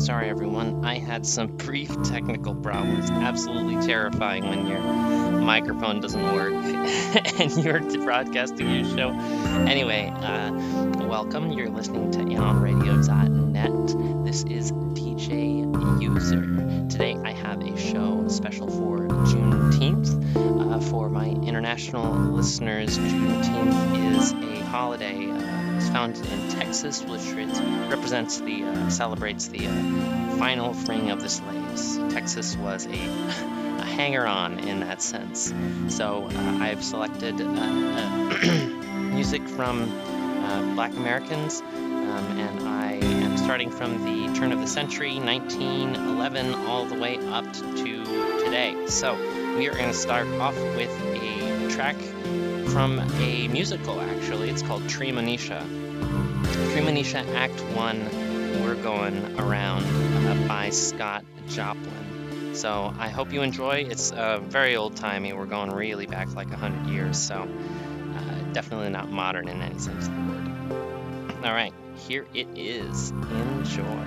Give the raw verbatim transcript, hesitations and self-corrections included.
sorry everyone. I had some brief technical problems. Absolutely terrifying when your microphone doesn't work and you're broadcasting your show. Anyway, uh, welcome. You're listening to anon radio dot net. This is D J User. Today I have a show special for Juneteenth. Uh, for my international listeners, Juneteenth is a holiday. Uh, it's founded in Texas, which represents the uh, celebrates the uh, final freeing of the slaves. Texas was a, a hanger-on in that sense. So uh, I've selected uh, uh, music from uh, Black Americans, um, and I am starting from the turn of the century, nineteen eleven, all the way up to today. So we are going to start off with a track from a musical, actually. It's called Treemonisha. Treemonisha Act one, We're Going Around, uh, by Scott Joplin. So I hope you enjoy. It's uh, very old-timey. We're going really back like one hundred years, so uh, definitely not modern in any sense of the word. All right, here it is. Enjoy.